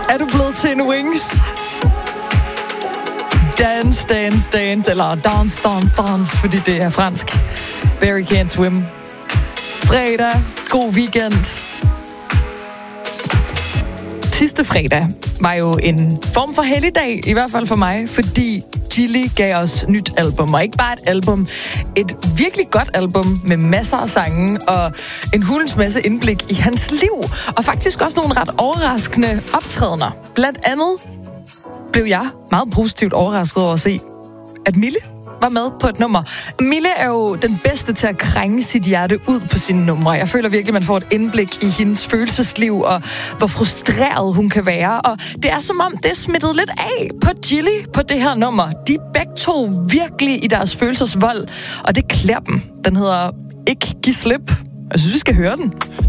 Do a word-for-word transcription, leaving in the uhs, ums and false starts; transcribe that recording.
Er du blevet til en Wings? Dance, dance, dance, eller dance, dance, dance, fordi det er fransk. Barry Can't Swim. Fredag, god weekend. Sidste fredag var jo en form for helligdag, i hvert fald for mig, fordi Gilly gav os nyt album, og ikke bare et album, et virkelig godt album med masser af sange og en hulens masse indblik i hans liv, og faktisk også nogle ret overraskende optrædener. Blandt andet blev jeg meget positivt overrasket over at se, at Mille var med på et nummer. Mille er jo den bedste til at krænge sit hjerte ud på sine numre. Jeg føler virkelig, man får et indblik i hendes følelsesliv, og hvor frustreret hun kan være. Og det er som om, det er smittet lidt af på Gilly på det her nummer. De er begge to virkelig i deres følelsesvold, og det klæder dem. Den hedder Ikke Giv Slip. Jeg synes, vi skal høre den.